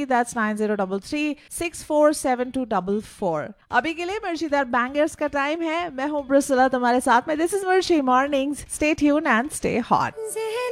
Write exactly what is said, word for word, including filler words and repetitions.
That's nine zero three three six four seven to four four. अभी के लिए मर्शीदार bangers का टाइम है। मैं हूँ ब्रिसला तुम्हारे साथ में। This is मर्शी mornings. Stay tune and stay hot.